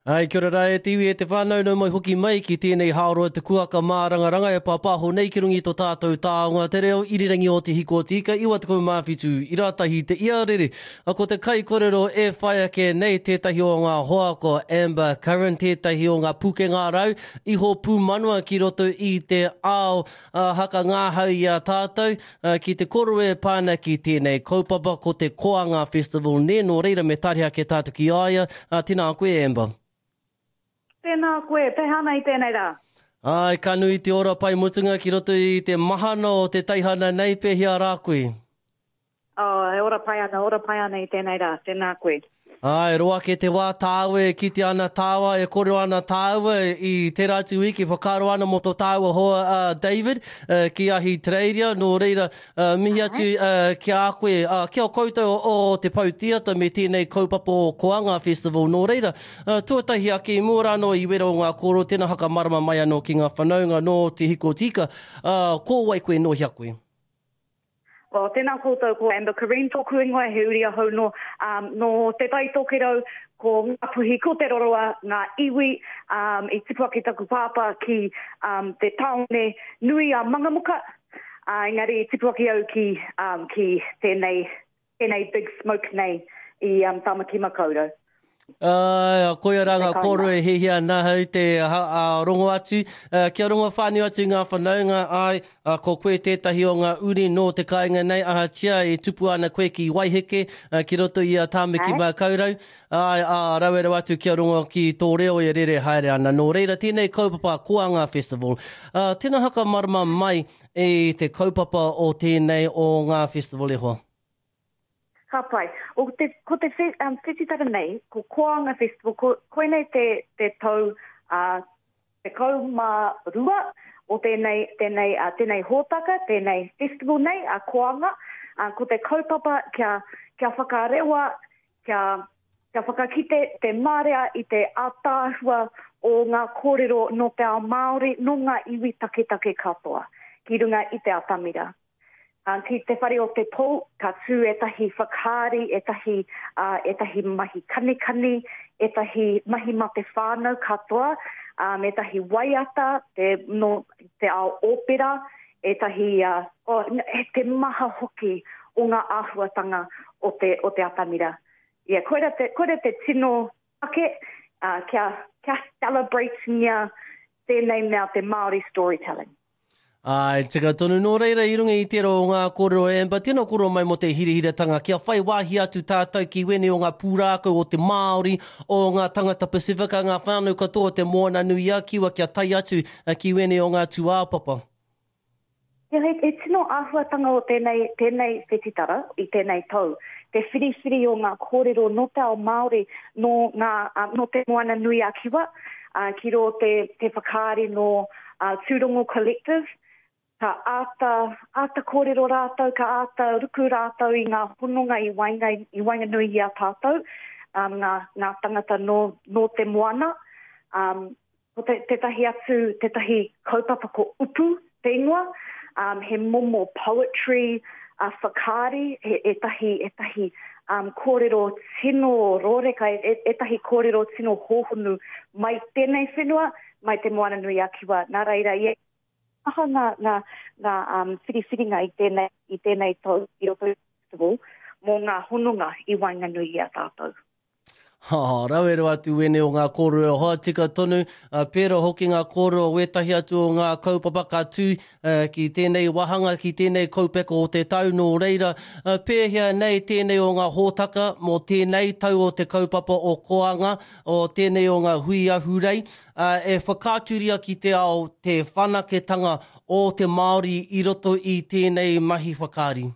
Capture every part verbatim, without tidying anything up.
Ai, kia ora rai, tiwi e te whānau nau mai hoki mai ki tēnei haoroa te kuaka mārangaranga e pāpāho nei ki rungi tō tātou tāonga te reo irirangi o te hiko tika iwa te kou mawhitu i rātahi te iarere. A ko te kai korero e whai ake nei tētahi o ngā hoako Amber Curran, tētahi o ngā puke ngā rau, iho pū manua ki roto i te ao uh, haka ngāhau i a tātou, uh, ki te koro e pāna ki tēnei kaupapa ko te Koanga Festival ne, no reira me tariha ke tātou ki aia, uh, tina koe Amber. Tēnā koe, pehana i tēnei rā. Ai, ka nui te ora pai mutunga ki roto i te mahana o te taihana nei pehia rā koe. Oh, e ora pai ana, ora pai ana i tēnei rā, tēnā koe. Ai, roa ke te wā tāua, ki te ana tāua, e koro ana tāua i te rātu wiki, whakaro ana mo tō tāua hoa uh, David, uh, ki ahi Treiria, no reira, uh, mihi atu uh, ki a koe, uh, kia o koutou o, o te pautiata me tēnei kaupapa o Koanga Festival, no reira, uh, tuatahi ake i mua no i wera o ngā koro, tēnā haka marama mai anō ki ngā whanaunga no te hiko tika, uh, ko wai koe no hia koe. O, tēnā koutou ko Amber Curran, tōku ingoa he uri ahau no, um, no te tai tōkero ko ngā puhi ko te roroa, ngā iwi, um, i tipua ki taku pāpā ki um, te taone nui a mangamuka, uh, engari i tipua ki au ki, um, ki tēnei, tēnei big smoke nei i um, Tamaki Makaurau. Uh, koia ranga koro e hehia nā hau te uh, uh, rongo atu. Uh, kia rongo whānau atu ngā whanaunga ai, uh, ko koe tētahi o ngā uri no te kāinga nei, aha tia e tupu ana koe ki Waiheke, uh, ki roto i a Tāmeki Makaurau. Ai, uh, rauera atu kia rongo ki tō reo e rere haere ana. No reira, tēnei kaupapa Koanga Festival. Uh, tēnā haka marama mai e te kaupapa o tēnei o ngā festival e hoa. Ka pai. O te, ko te um, whetitara nei, ko Koanga Festival, ko, koe nei te, te tau, uh, te kau mā rua o tēnei, tēnei, uh, tēnei hōtaka, tēnei festival nei, a uh, Koanga, uh, ko te kaupapa kia, kia whakarewa, kia, kia whakakite te mārea i te atāhua o ngā kōrero no te ao Māori, no ngā iwi take take katoa, ki runga i te atamira. Uh, ki te whare o te pō, ka tū etahi whakaari, etahi, uh, etahi mahi kanikani, etahi mahi ma te whānau katoa, um, etahi waiata, te, no, te ao opera, etahi, uh, oh, e te maha hoki o ngā āhuatanga o te, o te atamira. Yeah, koera te, koera te tino ake, uh, kia, kia celebrate nia tēnei mea te Māori storytelling. Ai, tika tonu no reira i runga i tero o ngā koro e Amber, tēnā koro mai mo te hirihiratanga, kia whai wāhi atu tātou ki wene o ngā pūrākau o te Māori, o ngā tangata Pasifika, ngā whānau katoa te moana nui a kiwa kia tai atu ki wene o ngā tuāpapa. Ja, e, e tino āhuatanga o tēnei, tēnei whetitara i tēnei tau. Te whiriwhiri o ngā kōrero no te ao Māori, no, ngā, uh, no te moana nui a kiwa, uh, ki ro te, te whakaari no uh, Tūrongo Collective, ka ata, ata kōrero rātau, ka ata ruku rātau i ngā hononga i wainga, i wainga nui i a tātou, um, ngā, ngā tangata no, no te moana. Um, te, te tahi atu, te tahi kaupapa ko upu, te ingoa, um, he momo poetry, uh, whakaari, e, e tahi, e tahi um, kōrero tino rōreka, e, e tahi kōrero tino hōhonu mai tēnei whenua, mai te moana nui a kiwa. Nā reira, ie, aha ngā, ngā, ngā um, whiriwhiringa i tēnei, i tēnei tau i roto festival, mō ngā hononga i wainga nui i a tātou. Ha, rauero atu wene o ngā kōrero e hoa tika tonu, uh, pēra hoki ngā kōrero wetahi atu o ngā kaupapa ka tū uh, ki tēnei wahanga, ki tēnei kaupeko o te tau no reira. Uh, pēhea nei tēnei o ngā hōtaka, mō tēnei tau o te kaupapa o Koanga, o tēnei o ngā hui ahurei, uh, e whakāturia ki te ao te whanaketanga o te Māori i roto i tēnei mahi whakaari.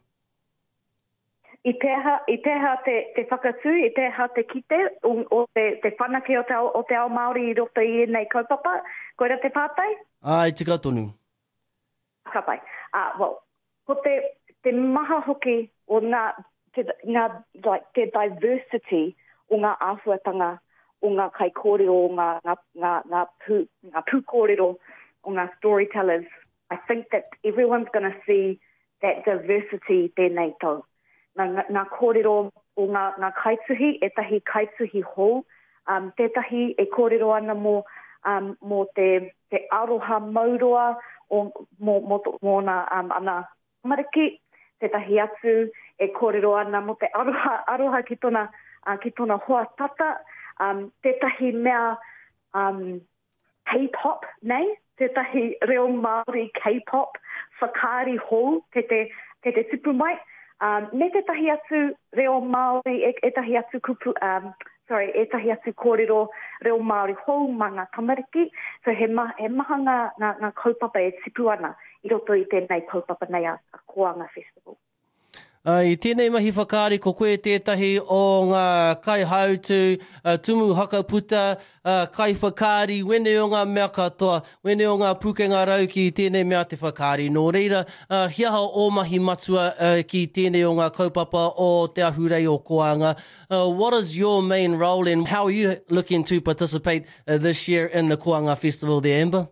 I teha, i teha te, te whakatū, i teha te kite o, o te, te whanake o te, o te ao Māori i roto i nei kaupapa. Koera te whātai? Ai, tika tonu. Ka pai. Uh, well, ko te, te maha hoki o ngā, te, ngā, like, te diversity o ngā āhuatanga, o ngā kai kōrero, o ngā, ngā, ngā, ngā, pū, ngā pū kōrero, o ngā storytellers. I think that everyone's going to see that diversity tēnei tau. Nā, nā kōrero o ngā, ngā kaituhi, e tahi kaituhi hou, um, tētahi e kōrero ana mō, um, mō te, te aroha mauroa o mō, mō, mō na, um, ana mariki, tētahi atu e kōrero ana mō te aroha, aroha ki tōna, uh, ki tōna hoa tata, um, tētahi mea um, K-pop, nei? Tētahi reo Māori K-pop, whakaari hou, te te, te, te tupu mai. Um, me tētahi atu reo Māori, e, e tahi atu kupu, um, sorry, e tahi atu kōrero reo Māori hou ma ngā tamariki. So he, ma, he maha ngā, ngā, ngā kaupapa e tipu ana i roto i tēnei kaupapa nei a, a Koanga Festival. Uh, I tēnei mahi whakaari, ko koe tētahi o ngā kai hautu, uh, tumu hakaputa, uh, kai whakaari, wene o ngā mea katoa, wene o ngā pukenga rau ki tēnei mea te whakaari. Nō reira, uh, hiaha o mahi matua uh, ki tēnei o ngā kaupapa o te ahurei o Koanga. Uh, what is your main role and how are you looking to participate uh, this year in the Koanga Festival there, Amber?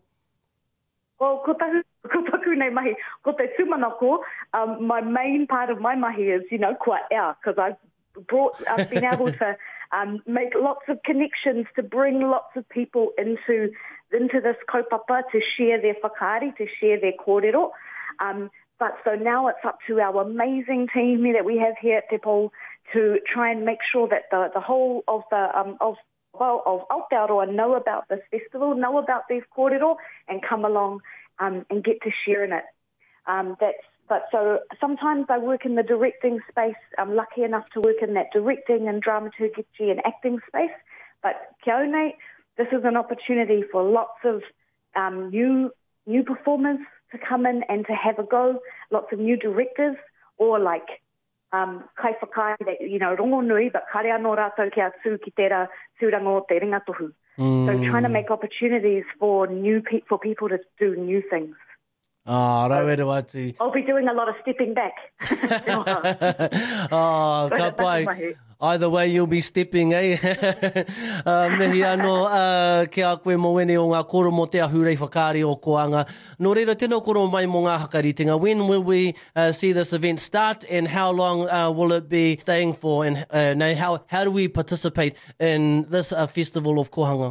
Well, ko tahu, ko taku nei mahi, ko te tūmanako, um, my main part of my mahi is, you know, kua ea, because I've brought, I've been able to um, make lots of connections, to bring lots of people into into this kaupapa, to share their whakaari, to share their kōrero. Um, but so now it's up to our amazing team that we have here at Te Pou to try and make sure that the, the whole of the um, of well, of Aotearoa know about this festival, know about these kōrero, and come along um, and get to share in it. Um, that's, but so sometimes I work in the directing space. I'm lucky enough to work in that directing and dramaturgy and acting space. But kia one, this is an opportunity for lots of um, new new performers to come in and to have a go, lots of new directors, or like Um, kai whakai, that, you know, rongo nui, but kare anō rātou kia tū ki tērā tūranga o te ringatohu. Mm. So trying to make opportunities for new pe- for people to do new things. Ah, rau ero atu. I'll be doing a lot of stepping back. Oh, ka pai. Either way, you'll be stepping, eh? uh, mihi anō, uh, ke a koe mo wene o ngā koro mo te ahurei whakaari o Koanga. Nō reira, tēnā koro mai mo ngā hakaritinga. When will we uh, see this event start and how long uh, will it be staying for? And uh, no, how, how do we participate in this uh, festival of Kohanga?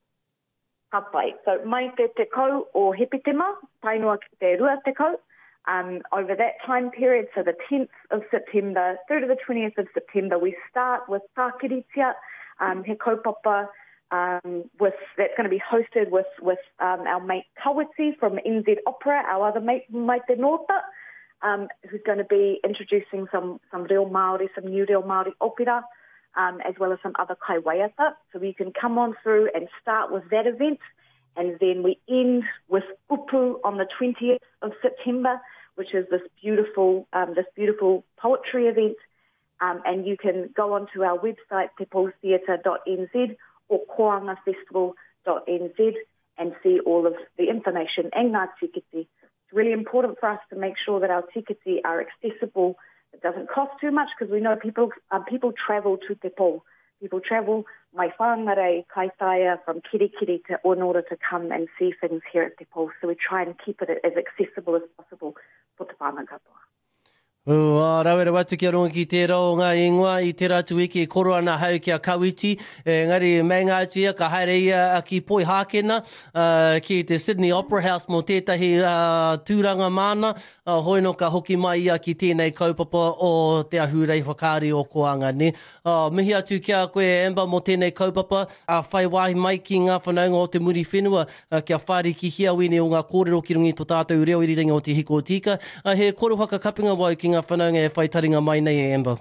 Hapai. So mai te te kau o Hepitema, tainua ki te rua te kau. Um, over that time period, so the tenth of September through to the twentieth of September, we start with Tākiritia, um, he kaupapa, um, with, that's going to be hosted with, with um, our mate Kawiti from N Z Opera, our other mate, Maite Nota, um, who's going to be introducing some, some reo Māori, some new reo Māori opera, um, as well as some other kaiwaiata. So you can come on through and start with that event. And then we end with Upu on the twentieth of September, which is this beautiful, um, this beautiful poetry event. Um, and you can go onto our website, te pou theatre dot n z or koanga festival dot n z and see all of the information and ngā tiketi. It's really important for us to make sure that our tiketi are accessible. It doesn't cost too much because we know people uh, people travel to Te Pou. People travel mai whāngarei kaitaia from Kirikiri to, in order to come and see things here at Te Pou. So we try and keep it as accessible as possible for te whānau katoa. Oh, uh, rauera watu kia ronga ki tērā o ngā ingoa i tērā atu eke e koro ana hau kia Kawiti. E, ngari mei ngā tia ka haere ia ki Poi Hākena uh, ki te Sydney Opera House mo tētahi uh, tūranga mana. Uh, hoi no ka hoki mai ia ki tēnei kaupapa o te ahurei whakaari o Koanga ne. Uh, mihi atu kia koe Amber mo tēnei kaupapa. A uh, whai wahi mai ki ngā whanaunga o te muri whenua. Uh, kia whāri ki hia wene o ngā kōrero ki rungi tō tātou reo iriringa o te hiko o tika. Uh, he koro haka kapinga wai ki ngā whanaunga e whai taringa mai nei e Amber.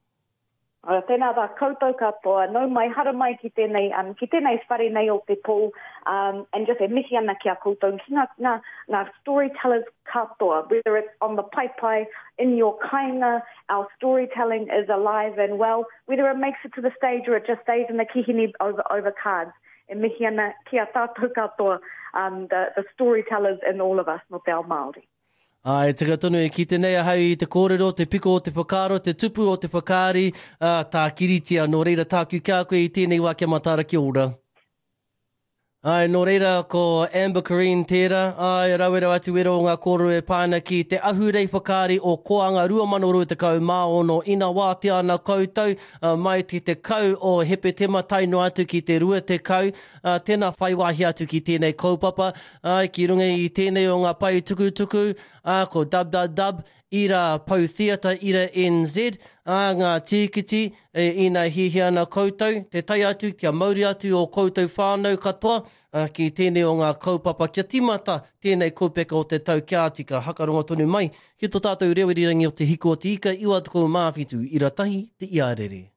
Uh, tēnā wā koutou katoa, nau mai hara mai ki tēnei, um, ki tēnei whare nei o Te Pou, um, and just e mihi ana ki a koutou, ki ngā, ngā, ngā storytellers katoa, whether it's on the pai pai, in your kainga, our storytelling is alive and well, whether it makes it to the stage or it just stays in the kihini over, over cards. E mihi ana ki a tātou katoa, um, the, the storytellers in all of us, no te ao Māori. Ai, te katonu e ki te nei ahau i te kōrero, te piko o te whakaro, te tupu o te whakaari, uh, tā kiritia, no reira tāku kia koe i tēnei wā kia matara ki ora. Ai, no reira ko Amber Corrine tērā. Ai, rauera atu ero ngā koro e pāna ki te ahurei whakaari o koanga rua mano rua te kau māo no ina wā te ana koutou uh, mai ki te kau o hepe te mataino atu ki te rua te kau. Uh, tēnā whaiwahi atu ki tēnei kaupapa. Ai, ki runga i tēnei o ngā pai tukutuku, uh, ko dub dub dub. Ira Pau Theatre, Ira N Z, a ngā tīkiti e, ina hihi ana koutou, te tai atu, kia mauri atu o koutou whānau katoa, a, ki tēnei o ngā kaupapa, kia timata tēnei kaupeka o te tau kia atika, hakaronga tonu mai, ki tō tātou rewirirangi o te hiko o te ika, iwa tukou mawhitu, ira tahi te iarere.